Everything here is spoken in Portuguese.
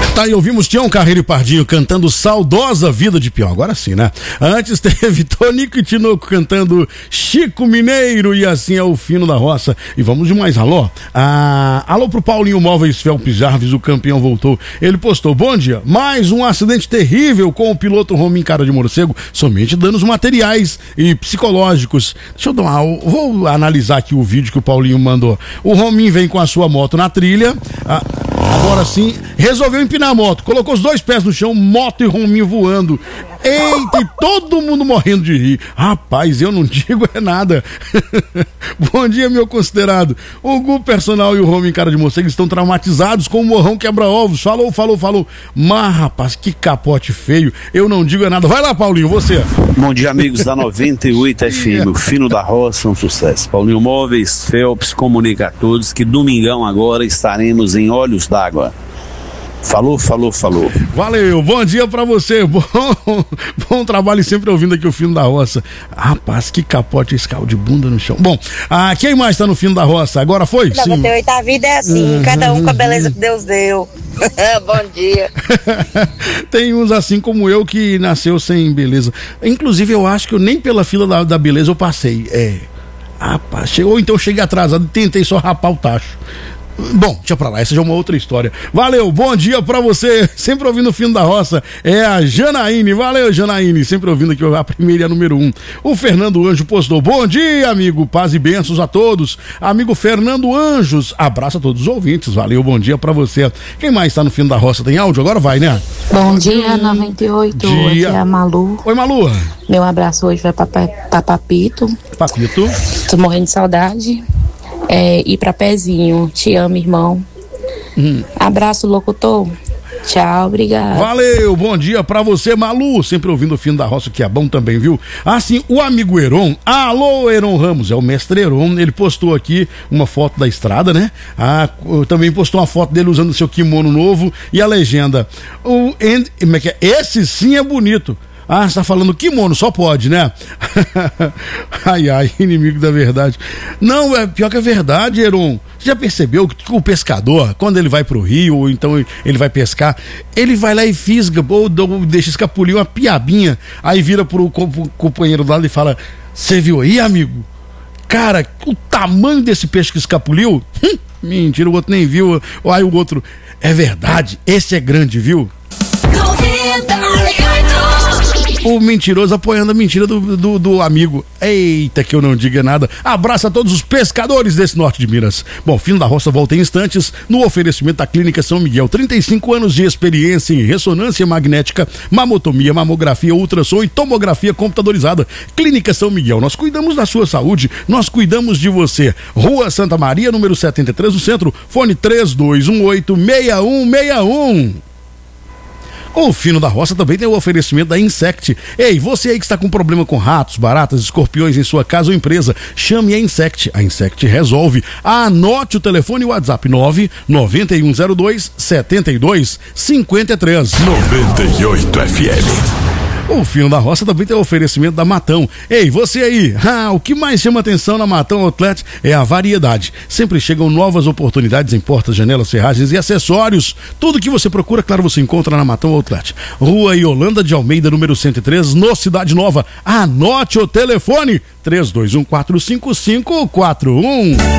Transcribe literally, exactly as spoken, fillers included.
Tá, e ouvimos Tião Carreiro e Pardinho cantando Saudosa Vida de Peão. Agora sim, né? Antes teve Tonico e Tinoco cantando Chico Mineiro, e assim é o fino da roça. E vamos de mais alô. Ah, alô pro Paulinho Móveis Felps Jarvis, o campeão voltou. Ele postou: bom dia, mais um acidente terrível com o piloto Rominho Cara de Morcego, somente danos materiais e psicológicos. Deixa eu dar uma, vou analisar aqui o vídeo que o Paulinho mandou. O Rominho vem com a sua moto na trilha, ah, agora sim, resolveu empinar a moto, colocou os dois pés no chão, moto e Rominho voando. Eita, e todo mundo morrendo de rir. Rapaz, eu não digo é nada. Bom dia, meu considerado. O Gu Personal e o Rominho Cara de Morcego estão traumatizados com o morrão quebra-ovos. Falou, falou, falou. Mas, rapaz, que capote feio. Eu não digo é nada. Vai lá, Paulinho, você. Bom dia, amigos da noventa e oito F M. O fino da roça, um sucesso. Paulinho Móveis Felps comunica a todos que domingão agora estaremos em Olhos d'Água. Falou, falou, falou. Valeu, bom dia pra você. Bom, bom trabalho, sempre ouvindo aqui o Fino da Roça. Rapaz, que capote esse carro de bunda no chão. Bom, ah, quem mais tá no Fino da Roça? Agora foi? Sim. noventa e oito, a vida é assim, uhum, cada um com a beleza que Deus deu. Bom dia. Tem uns assim como eu que nasceu sem beleza. Inclusive, eu acho que eu nem pela fila da, da beleza eu passei. É. Rapaz, ou então eu cheguei atrasado e tentei só rapar o tacho. Bom, deixa pra lá, essa já é uma outra história. Valeu, bom dia pra você, sempre ouvindo o Fino da Roça, é a Janaíne. Valeu, Janaíne, sempre ouvindo aqui a primeira e a número um. O Fernando Anjo postou: bom dia, amigo, paz e bênçãos a todos. Amigo Fernando Anjos, abraço a todos os ouvintes, valeu, bom dia pra você. Quem mais tá no Fino da Roça? Tem áudio? Agora vai, né? Bom dia, noventa e oito, dia. Hoje é a Malu. Oi, Malu. Meu abraço hoje vai pra, pra, pra Papito. Papito. Tô morrendo de saudade. É, e pra Pezinho, te amo, irmão. Hum. Abraço, locutor. Tchau, obrigado. Valeu, bom dia pra você, Malu. Sempre ouvindo o Fino da Roça, que é bom também, viu? Assim, o amigo Heron, alô, Heron Ramos, é o mestre Heron. Ele postou aqui uma foto da estrada, né? Ah, também postou uma foto dele usando seu kimono novo e a legenda: o, esse sim é bonito. Ah, você tá falando kimono, só pode, né? Ai, ai, inimigo da verdade. Não, é pior que a verdade, Heron. Você já percebeu que o pescador, quando ele vai pro rio, ou então ele vai pescar, ele vai lá e fisga, ou deixa escapulir uma piabinha, aí vira pro companheiro do lado e fala: você viu aí, amigo? Cara, o tamanho desse peixe que escapuliu? Hum, mentira, o outro nem viu. Aí o outro: é verdade, esse é grande, viu? O mentiroso apoiando a mentira do, do, do amigo. Eita, que eu não diga nada. Abraço a todos os pescadores desse norte de Minas. Bom, Fino da Roça volta em instantes no oferecimento da Clínica São Miguel. trinta e cinco anos de experiência em ressonância magnética, mamotomia, mamografia, ultrassom e tomografia computadorizada. Clínica São Miguel. Nós cuidamos da sua saúde, nós cuidamos de você. Rua Santa Maria, número setenta e três, no centro. Fone três dois um oito, seis um seis um. O Fino da Roça também tem o oferecimento da Insect. Ei, você aí que está com problema com ratos, baratas, escorpiões em sua casa ou empresa, chame a Insect. A Insect resolve. Anote o telefone e o WhatsApp: nove nove um zero dois sete dois cinco três. noventa e oito F M. O Fino da Roça também tem o oferecimento da Matão. Ei, você aí, ah, o que mais chama atenção na Matão Outlet é a variedade. Sempre chegam novas oportunidades em portas, janelas, ferragens e acessórios. Tudo que você procura, claro, você encontra na Matão Outlet. Rua Yolanda de Almeida, número cento e três, no Cidade Nova. Anote o telefone: três dois um quatro cinco cinco quatro um.